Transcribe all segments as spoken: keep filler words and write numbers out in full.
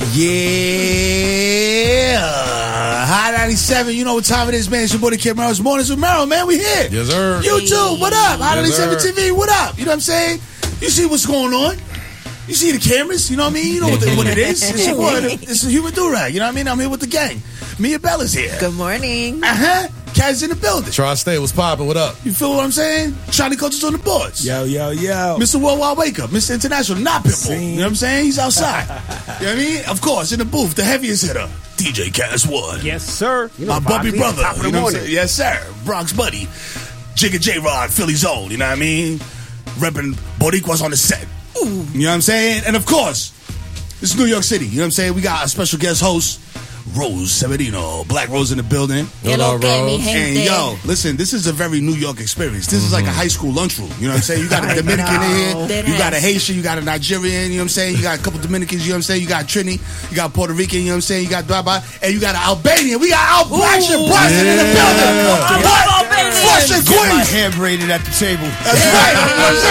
Yeah. Hot ninety-seven, you know what time it is, man. It's your boy, the Kid Merrill's Mornings with Merrill, man. We here. Yes, sir. YouTube, what up? Hot Yes, ninety-seven sir. T V, what up? You know what I'm saying? You see what's going on. You see the cameras, you know what I mean? You know what, the, what it is. It's your boy, it's a human do-rag, you know what I mean? I'm here with the gang. Mia Bella's here. Good morning. Uh-huh. Kaz in the building. Tri-State, what's poppin'? What up? You feel what I'm saying? Shiny Coaches on the boards. Yo, yo, yo. Mister Worldwide Wake Up, Mister International, not Pitbull. You know what I'm saying? He's outside. You know what I mean? Of course, in the booth, the heaviest hitter, D J Kaz One. Yes, sir. You know, My bumpy Bobby, brother. top of the You know what I'm morning. saying? Yes, sir. Bronx Buddy. Jigga J-Rod, Philly Zone. You know what I mean? Repping Boricuas on the set. Ooh. You know what I'm saying? And of course, it's New York City. You know what I'm saying? We got a special guest host, Rose Severino. Black Rose in the building. Hello, Rose. And yo, listen, this is a very New York experience. This is like a high school lunchroom. You know what I'm saying? You got a Dominican in here. That You got a has- Haitian. You got a Nigerian. You know what I'm saying? You got a couple Dominicans. You know what I'm saying? You got Trini. You got Puerto Rican. You know what I'm saying? You got blah, blah. And you got an Albanian. We got Al Blackshire Bryson in the building. I love Albanians. Fresh and Get my Queens. hair braided at the table. That's right. You know what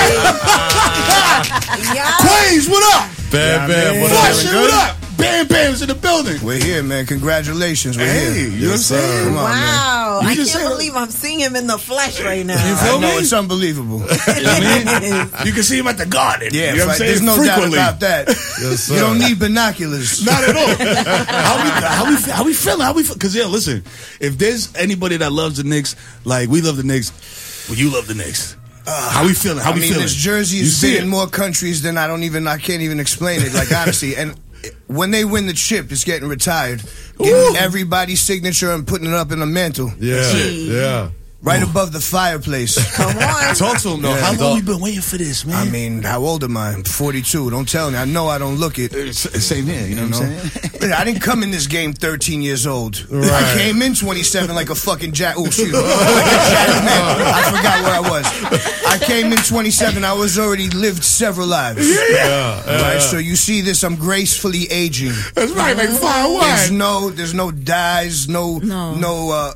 I'm saying? Yeah. Queens, what up? Bam, Yeah, bam, man. what Fresh, up? what up? Bam Bam's in the building. We're here, man. Congratulations. We're Hey, here. you know what I'm saying? Come on, man. Wow. You I just can't say- believe I'm seeing him in the flesh right now. You I feel know me? it's unbelievable. You know what I mean? You can see him at the garden. Yeah, you know what I'm saying? there's no Frequently. doubt about that. Yes, sir. You don't need binoculars. Not at all. how, we, how, we, how we feeling? How we feel? Because, yeah, listen, if there's anybody that loves the Knicks, like we love the Knicks, well, you love the Knicks. Uh, how we feeling? How I we mean, feeling? this jersey You has see been it? in more countries than I don't even, I can't even explain it. Like, honestly. And when they win the chip, it's getting retired. Getting Ooh. everybody's signature and putting it up in a mantle. Yeah, yeah. Right above the fireplace. Come on. Talk to him, though. Yeah, how long dog. we been waiting for this, man? I mean, how old am I? I'm forty-two. Don't tell me. I know I don't look it. It's, it's same here, you know You what know? I'm saying? I didn't come in this game thirteen years old. Right. I came in twenty-seven like a fucking jack. Oh, excuse me. Like a jack man. I forgot where I was. I came in twenty-seven. I was already lived several lives. Yeah, yeah. Right. So you see this. I'm gracefully aging. That's right, like far There's away. no. There's no dyes. No. No. No. Uh,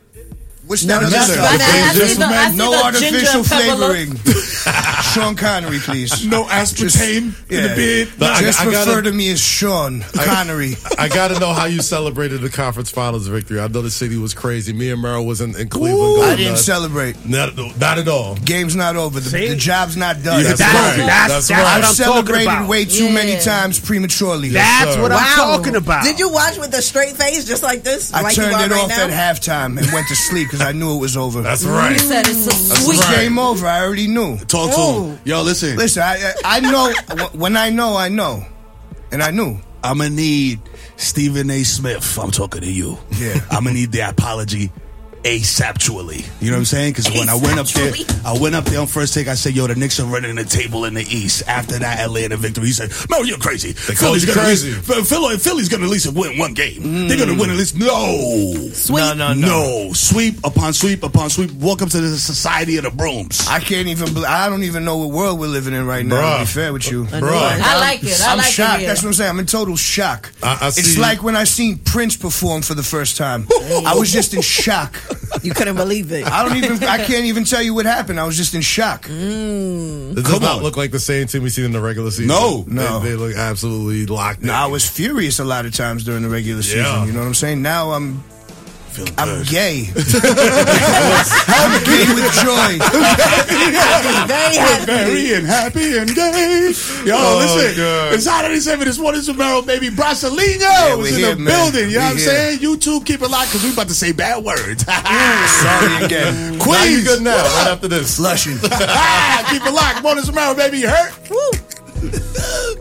what's No, that? just- other I- I stuff? see the- I see no the artificial ginger and pepper look. flavoring. Sean Connery, please. No aspartame in the beard. No, I- Just I refer gotta- to me as Sean Connery. I got to know how you celebrated the conference finals victory. I know the city was crazy. Me and Merrill was in, in Cleveland. Ooh. going I didn't nuts. celebrate. Not, not at all. Game's not over. The, See? the job's not done. That's That's, right. that's, That's that's right. what I've I'm talking celebrated about. way too Yeah. many times prematurely. That's sir. what I'm Wow. talking about. Did you watch with a straight face just like this? I like you turned are it right off now? at halftime and went to sleep because I knew it was over. That's right. He said it's a sweet. right. Game over. I already knew. Talk to him. Yo, listen. Listen, I I I know when I know I know, and I knew. I'm gonna need Stephen A. Smith. I'm talking to you. Yeah. I'm gonna need the apology asaptually. You know what I'm saying? Because when I went up there, Asaptually? I went up there on first take. I said, "Yo, the Knicks are running the table in the East." After that Atlanta victory, he said, "No, you're crazy. called you gonna crazy. At least, Philly, Philly's gonna at least win one game. They're gonna win at least no, Sweet. No, no, no. no sweep upon sweep upon sweep. Welcome to the society of the brooms." I can't even. bel- I don't even know what world we're living in right now. Bruh. To be fair with you, I, Bro. I like it. I I'm like shocked. it. That's what I'm saying. I'm in total shock. I- I it's see- like when I seen Prince perform for the first time. I was just in shock. You couldn't believe it. I don't even. I can't even tell you what happened. I was just in shock. Does this Come not on. look like the same team we seen in the regular season? No. They- No. They, look absolutely locked in. No, I was furious a lot of times during the regular season. Yeah. You know what I'm saying? Now I'm Feeling I'm good. gay. I'm gay with joy. Very happy. Very and happy and gay. Yo, Oh, listen. God. It's Hot ninety-seven. It's one is Romero, baby. Brasilino Yeah, is we in here, the man. building. You know We what I'm here. saying? YouTube, keep it locked because we about to say bad words. Sorry again. Now you Queens. good now, what right up? after this. Flushing. Keep it locked. One is Romero, baby. You hurt? Woo.